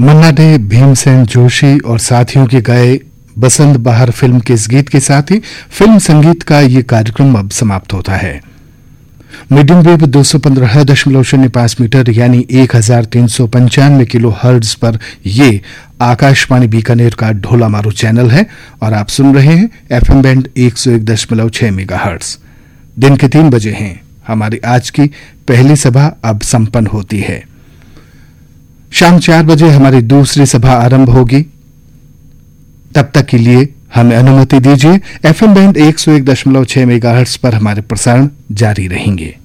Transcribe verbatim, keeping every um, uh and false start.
मन्ना day, Bhimsen Joshi और साथियों के गाए बसंत बहार फिल्म के इस गीत के साथ ही फिल्म संगीत का ये कार्यक्रम अब समाप्त होता है। मीडियम वेव दो सौ पंद्रह दशमलव शून्य पांच मीटर यानी एक हजार तीन सौ पंचानवे किलो हर्ट्ज पर ये आकाशवाणी बीकानेर का ढोला मारू चैनल है और आप सुन रहे हैं एफएम बैंड एक सौ एक दशमलव छह मेगा हर्ट्ज। दिन के तीन बजे हैं। हमारी आज की पहली सभा अब संपन्न होती है। शाम चार बजे हमारी दूसरी सभा आरंभ होगी। तब तक के लिए हमें अनुमति दीजिए। एफएम बैंड एक सौ एक दशमलव छह मेगाहर्ट्ज पर हमारे प्रसारण जारी रहेंगे।